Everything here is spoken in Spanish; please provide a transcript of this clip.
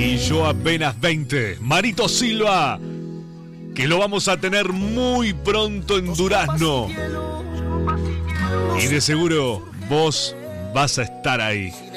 Y yo apenas 20. Marito Silva, que lo vamos a tener muy pronto en Durazno. Y de seguro vos vas a estar ahí.